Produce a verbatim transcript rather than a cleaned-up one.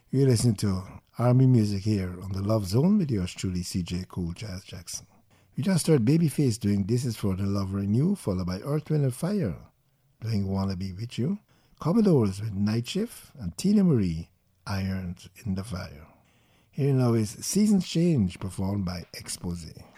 You listen to Army Music here on the Love Zone with yours truly, C J Cool Jazz Jackson. We just heard Babyface doing This Is For The Lover in You, followed by Earth, Wind and Fire doing Wanna Be With You, Commodores with Night Shift, and Tina Marie, Irons in the Fire. Here now is Seasons Change, performed by Expose.